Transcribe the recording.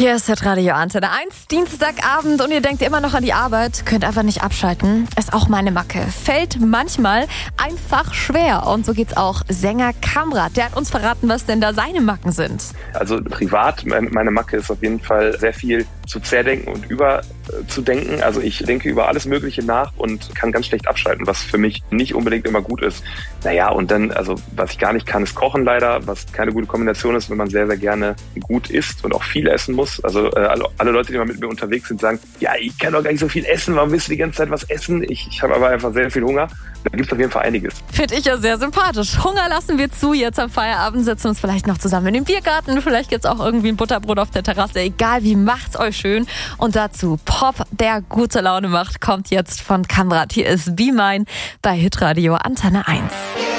Hier ist Radio Antenne 1, Dienstagabend und ihr denkt immer noch an die Arbeit, könnt einfach nicht abschalten. Ist auch meine Macke. Fällt manchmal einfach schwer. Und so geht's auch Sänger Kamrat. Der hat uns verraten, was denn da seine Macken sind. Also privat, meine Macke ist auf jeden Fall sehr viel zu zerdenken und überzudenken. Also ich denke über alles Mögliche nach und kann ganz schlecht abschalten, was für mich nicht unbedingt immer gut ist. Naja, und dann, also was ich gar nicht kann, ist kochen leider, was keine gute Kombination ist, wenn man sehr, sehr gerne gut isst und auch viel essen muss. Also alle Leute, die mal mit mir unterwegs sind, sagen, ja, ich kann doch gar nicht so viel essen, warum willst du die ganze Zeit was essen? Ich habe aber einfach sehr viel Hunger. Da gibt es auf jeden Fall einiges. Finde ich ja sehr sympathisch. Hunger lassen wir zu, jetzt am Feierabend setzen wir uns vielleicht noch zusammen in den Biergarten, vielleicht gibt's auch irgendwie ein Butterbrot auf der Terrasse, egal wie, macht's euch schön. Und dazu Pop, der gute Laune macht, kommt jetzt von Kamrat. Hier ist Be Mine bei Hitradio Antenne 1.